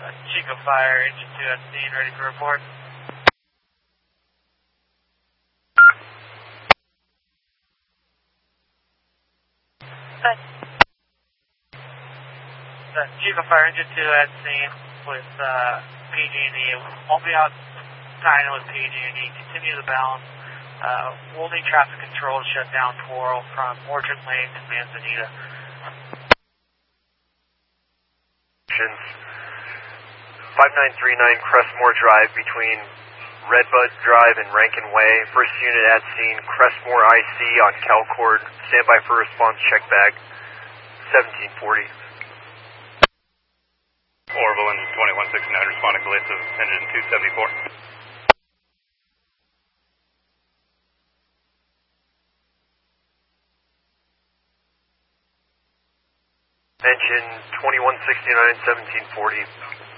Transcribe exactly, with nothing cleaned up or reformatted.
Chico Fire, engine two at scene, ready for report. Thanks. Chico Fire, engine two at scene with uh, P G and E. Won't be out tying with P G and E. Continue the balance. Uh, we'll need traffic control to shut down Toro from Orchard Lane to Manzanita. five nine three nine Crestmore Drive between Redbud Drive and Rankin Way. First unit at scene, Crestmore I C on Calcord. Stand by for response, check bag. seventeen forty. Orville engine twenty-one sixty-nine responding to list of engine two seventy-four. Engine twenty-one sixty-nine, seventeen forty.